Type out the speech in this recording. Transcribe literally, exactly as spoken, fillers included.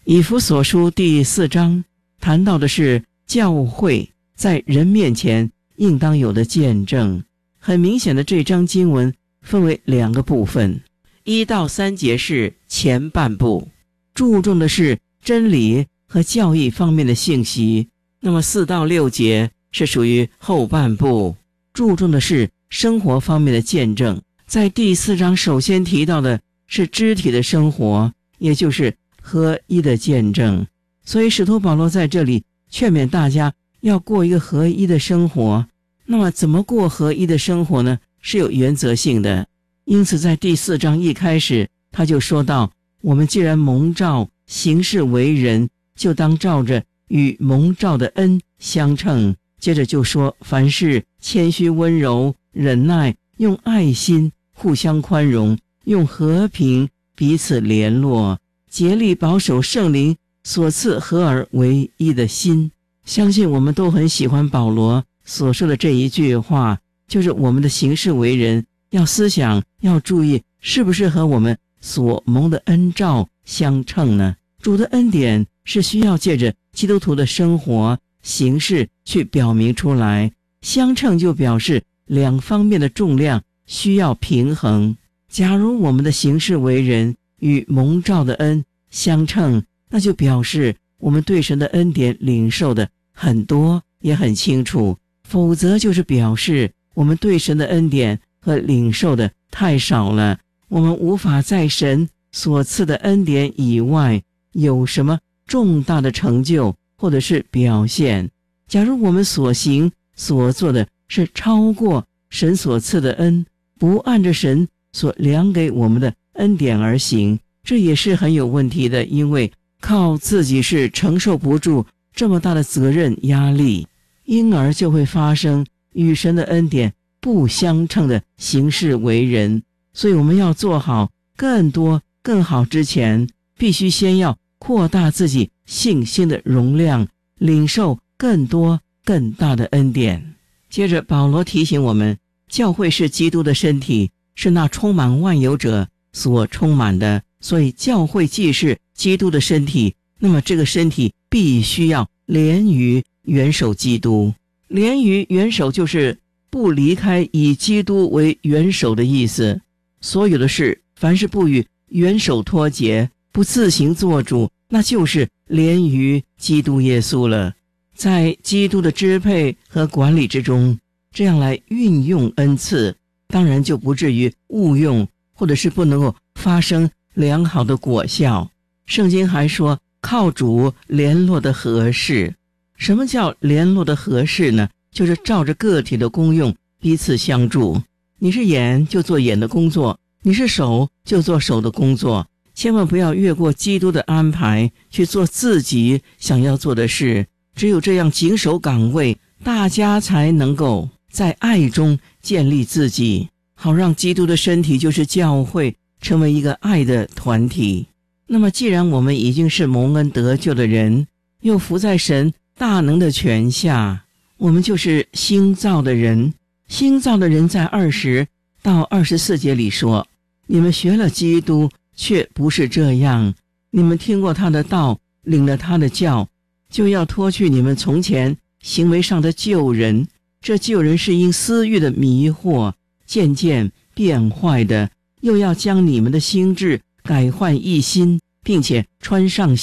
以弗所书第四章谈到的是教会在人面前应当有的见证。很明显的，这章经文分为两个部分，一到三节是前半部，注重的是真理和教义方面的信息。那么四到六节是属于后半部，注重的是生活方面的见证。在第四章首先提到的是肢体的生活，也就是合一的见证。所以使徒保罗在这里劝勉大家要过一个合一的生活。那么怎么过合一的生活呢？是有原则性的。因此在第四章一开始他就说到，我们既然蒙召行事为人，就当照着与蒙召的恩相称。接着就说，凡事谦虚温柔忍耐，用爱心互相宽容，用和平彼此联络，竭力保守圣灵所赐合而为一的心。相信我们都很喜欢保罗所说的这一句话，就是我们的行事为人要思想，要注意是不是和我们所蒙的恩召相称呢？主的恩典是需要借着基督徒的生活形式去表明出来，相称就表示两方面的重量需要平衡。假如我们的行事为人与蒙召的恩相称，那就表示我们对神的恩典领受的很多也很清楚，否则就是表示我们对神的恩典和领受的太少了。我们无法在神所赐的恩典以外有什么重大的成就或者是表现。假如我们所行所做的是超过神所赐的恩，不按着神所量给我们的恩典而行，这也是很有问题的。因为靠自己是承受不住这么大的责任压力，因而就会发生与神的恩典不相称的行事为人。所以我们要做好更多更好之前，必须先要扩大自己信心的容量，领受更多更大的恩典。接着保罗提醒我们，教会是基督的身体，是那充满万有者所充满的。所以教会既是基督的身体，那么这个身体必须要连于元首基督。连于元首就是不离开以基督为元首的意思。所有的事凡是不与元首脱节，不自行做主，那就是连于基督耶稣了。在基督的支配和管理之中，这样来运用恩赐，当然就不至于误用，或者是不能够发生良好的果效。圣经还说靠主联络的合适。什么叫联络的合适呢？就是照着个体的功用彼此相助。你是眼就做眼的工作，你是手就做手的工作，千万不要越过基督的安排去做自己想要做的事。只有这样谨守岗位，大家才能够在爱中建立自己，好让基督的身体就是教会成为一个爱的团体。那么既然我们已经是蒙恩得救的人，又服在神大能的权下，我们就是新造的人。新造的人在二十到二十四节里说，你们学了基督，却不是这样。你们听过他的道，领了他的教，就要脱去你们从前行为上的旧人。这旧人是因私欲的迷惑渐渐变坏的，又要将你们的心志改换一新，并且穿上